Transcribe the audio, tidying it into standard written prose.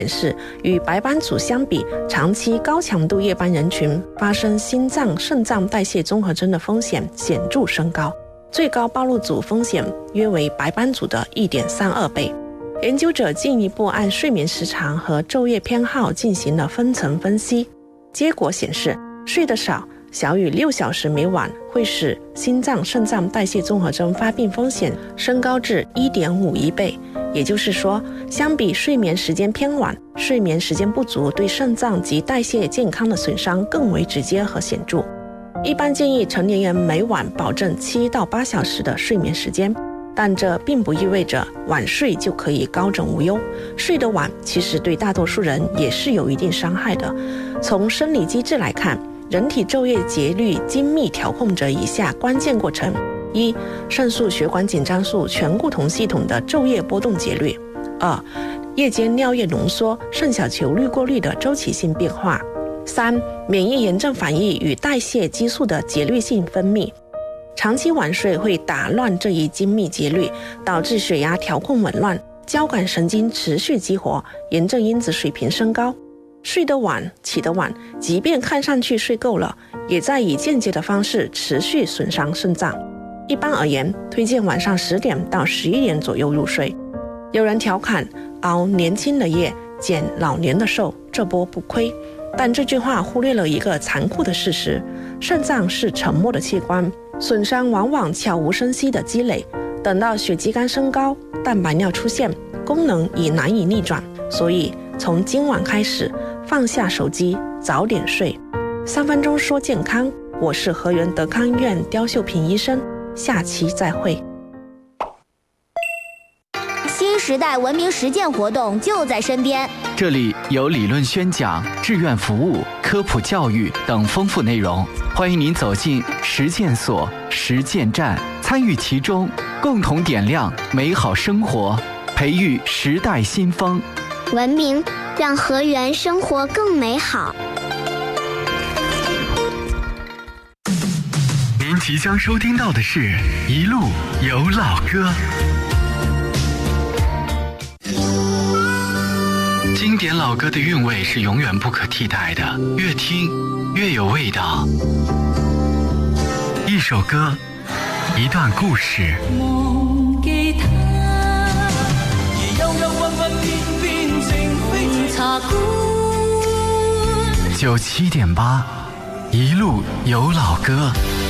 显示，与白班组相比，长期高强度夜班人群发生心脏、肾脏代谢综合征的风险显著升高，最高暴露组风险约为白班组的 1.32 倍。研究者进一步按睡眠时长和昼夜偏好进行了分层分析，结果显示，睡得少，小于6小时每晚，会使心脏、肾脏代谢综合征发病风险升高至 1.51 倍。也就是说，相比睡眠时间偏晚，睡眠时间不足对肾脏及代谢健康的损伤更为直接和显著。一般建议成年人每晚保证7到8小时的睡眠时间，但这并不意味着晚睡就可以高枕无忧。睡得晚其实对大多数人也是有一定伤害的。从生理机制来看，人体昼夜节律精密调控着以下关键过程：一、肾素血管紧张素醛固酮系统的昼夜波动节律；二、夜间尿液浓缩、肾小球滤过率的周期性变化；三、免疫炎症反应与代谢激素的节律性分泌。长期晚睡会打乱这一精密节律，导致血压调控紊乱，交感神经持续激活，炎症因子水平升高。睡得晚，起得晚，即便看上去睡够了，也在以间接的方式持续损伤肾脏。一般而言，推荐晚上10点到11点左右入睡。有人调侃熬年轻的夜，减老年的寿，这波不亏。但这句话忽略了一个残酷的事实：肾脏是沉默的器官，损伤往往悄无声息的积累，等到血肌酐升高，蛋白尿出现，功能已难以逆转。所以从今晚开始，放下手机，早点睡。3分钟说健康，我是河源德康医院刁秀萍医生，下期再会。 新时代文明实践活动就在身边， 这里有理论宣讲、志愿服务、科普教育等丰富内容，欢迎您走进实践所、实践站，参与其中，共同点亮美好生活，培育时代新风。 文明让河源生活更美好。 您即将收听到的是一路有老歌，经典老歌的韵味是永远不可替代的，越听越有味道。一首歌，一段故事。 忘記他，而憂憂鬱鬱偏偏情非茶館。 97.8，一路有老歌。